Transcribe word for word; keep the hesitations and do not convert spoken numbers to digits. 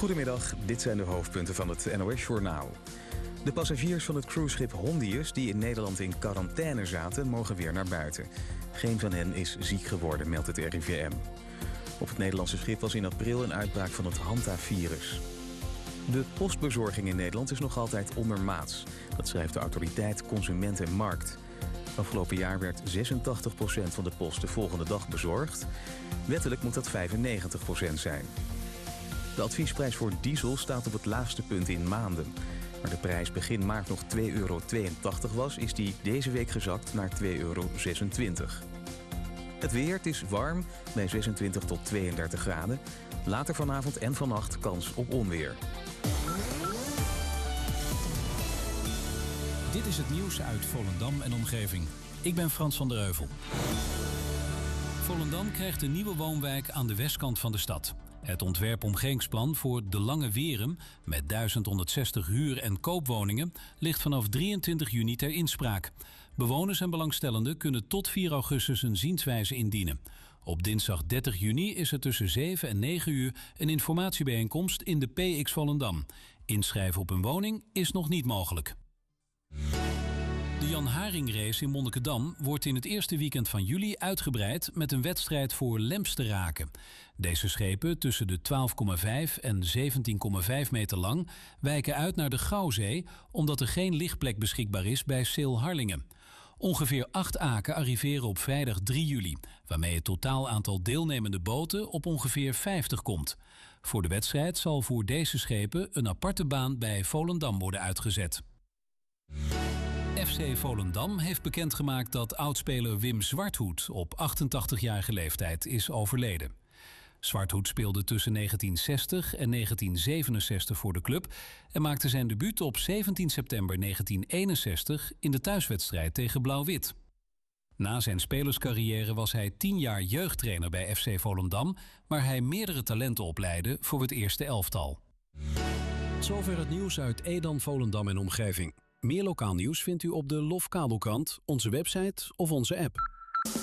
Goedemiddag, dit zijn de hoofdpunten van het N O S-journaal. De passagiers van het cruiseschip Hondius die in Nederland in quarantaine zaten, mogen weer naar buiten. Geen van hen is ziek geworden, meldt het R I V M. Op het Nederlandse schip was in april een uitbraak van het Hanta-virus. De postbezorging in Nederland is nog altijd ondermaats. Dat schrijft de autoriteit Consument en Markt. Afgelopen jaar werd zesentachtig procent van de post de volgende dag bezorgd. Wettelijk moet dat vijfennegentig procent zijn. De adviesprijs voor diesel staat op het laagste punt in maanden. Waar de prijs begin maart nog twee euro tweeëntachtig was, is die deze week gezakt naar twee euro zesentwintig. Het weer, het is warm, bij zesentwintig tot tweeëndertig graden. Later vanavond en vannacht kans op onweer. Dit is het nieuws uit Volendam en omgeving. Ik ben Frans van der Heuvel. Volendam krijgt een nieuwe woonwijk aan de westkant van de stad. Het ontwerp-omgevingsplan voor De Lange Werum met duizend honderdzestig huur- en koopwoningen ligt vanaf drieëntwintig juni ter inspraak. Bewoners en belangstellenden kunnen tot vier augustus een zienswijze indienen. Op dinsdag dertig juni is er tussen zeven en negen uur een informatiebijeenkomst in de P X Volendam. Inschrijven op een woning is nog niet mogelijk. De Jan Haring Race in Monnikendam wordt in het eerste weekend van juli uitgebreid met een wedstrijd voor lemsteraken. Deze schepen, tussen de twaalf komma vijf en zeventien komma vijf meter lang, wijken uit naar de Gouwzee omdat er geen lichtplek beschikbaar is bij Seel Harlingen. Ongeveer acht aken arriveren op vrijdag drie juli, waarmee het totaal aantal deelnemende boten op ongeveer vijftig komt. Voor de wedstrijd zal voor deze schepen een aparte baan bij Volendam worden uitgezet. F C Volendam heeft bekendgemaakt dat oudspeler Wim Zwarthoed op achtentachtigjarige leeftijd is overleden. Zwarthoed speelde tussen negentien zestig en negentien zevenenzestig voor de club en maakte zijn debuut op zeventien september negentien eenenzestig in de thuiswedstrijd tegen Blauw-Wit. Na zijn spelerscarrière was hij tien jaar jeugdtrainer bij F C Volendam, waar hij meerdere talenten opleidde voor het eerste elftal. Zover het nieuws uit Edam, Volendam en omgeving. Meer lokaal nieuws vindt u op de Lof Kabelkrant, onze website of onze app.